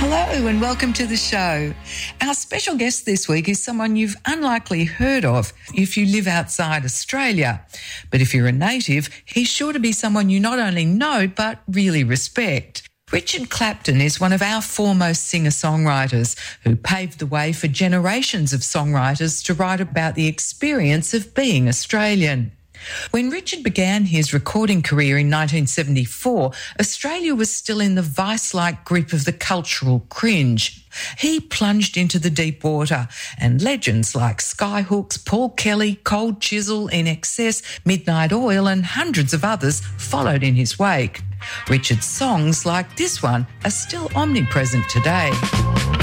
Hello and welcome to the show. Our special guest this week is someone you've unlikely heard of if you live outside Australia. But if you're a native, he's sure to be someone you not only know but really respect. Richard Clapton is one of our foremost singer-songwriters who paved the way for generations of songwriters to write about the experience of being Australian. When Richard began his recording career in 1974, Australia was still in the vice-like grip of the cultural cringe. He plunged into the deep water, and legends like Skyhooks, Paul Kelly, Cold Chisel, INXS, Midnight Oil and hundreds of others followed in his wake. Richard's songs, like this one, are still omnipresent today.